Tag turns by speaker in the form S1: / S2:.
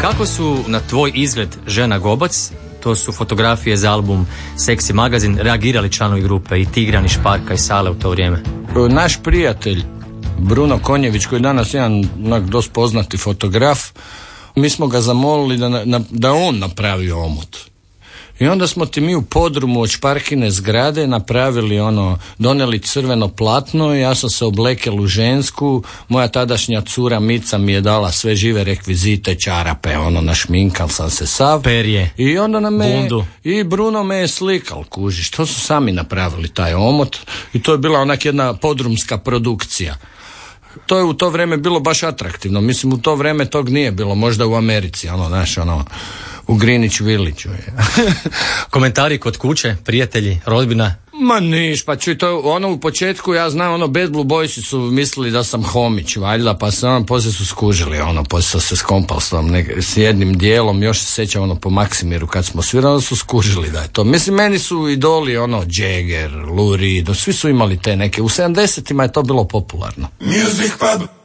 S1: Kako su na tvoj izgled Žena Gobac, to su fotografije za album Seksi magazin, reagirali članovi grupe i Tigran i Šparka i Sale u to vrijeme?
S2: Naš prijatelj Bruno Konjević, koji je danas jedan dosta poznati fotograf, mi smo ga zamolili da on napravi omot. I onda smo ti mi u podrumu od Šparkine zgrade napravili donijeli crveno platno i ja sam se oblekel u žensku, moja tadašnja cura Mica mi je dala sve žive rekvizite, čarape, našminkal sam se sav.
S1: Perje,
S2: i onda
S1: bundu.
S2: I Bruno me je slikal, kužiš, to su sami napravili taj omot i to je bila onak jedna podrumska produkcija. To je u to vrijeme bilo baš atraktivno, mislim u to vrijeme tog nije bilo, možda u Americi, u Greenwich Village.
S1: Komentari kod kuće, prijatelji, rodbina?
S2: Ma niš, pa čuj, to u početku ja znam, Bad Blue Boysi su mislili da sam homić, valjda, pa se poslije su skužili, poslije sam se skompal s jednim dijelom, još se sjećam po Maksimiru kad smo svirali, su skužili da je to. Mislim, meni su idoli, Jagger, Lou Reed, svi su imali te neke, u 70-ima je to bilo popularno.
S3: Music Pub.